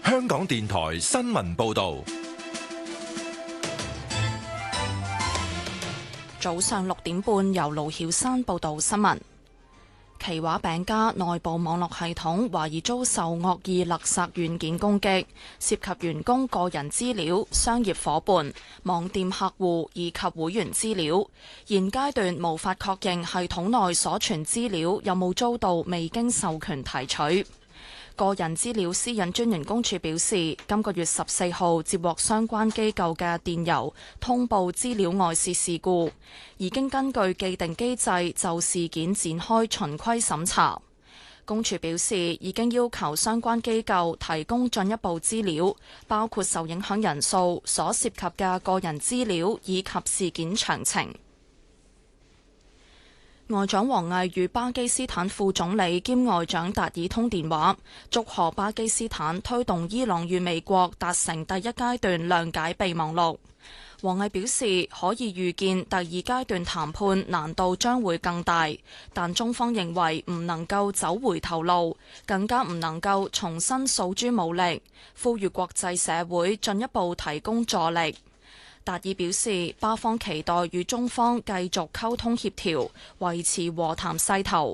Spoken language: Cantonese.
香港電台新聞報道。 早上6點半，由盧曉珊報道新聞。奇華餅家內部網絡系統懷疑遭受惡意勒索軟件攻擊，涉及員工個人資料、商業夥伴、網店客戶以及會員資料。現階段無法確認系統內所存資料有冇遭到未經授權提取。個人資料私隱專員公署表示，今個月14號接獲相關機構嘅電郵，通報資料外泄事故，已經根據既定機制就事件展開循規審查。公署表示，已經要求相關機構提供進一步資料，包括受影響人數、所涉及嘅個人資料以及事件詳情。外長王毅與巴基斯坦副總理兼外長達爾通電話，祝賀巴基斯坦推動伊朗與美國達成第一階段諒解備忘錄。王毅表示，可以預見第二階段談判難度將會更大，但中方認為唔能夠走回頭路，更加唔能夠重新訴諸武力，呼籲國際社會進一步提供助力。達爾表示，巴方期待與中方繼續溝通協調，維持和談勢頭，